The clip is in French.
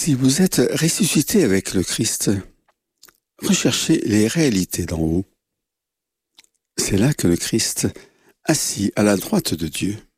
Si vous êtes ressuscité avec le Christ, recherchez les réalités d'en haut. C'est là que le Christ, assis à la droite de Dieu,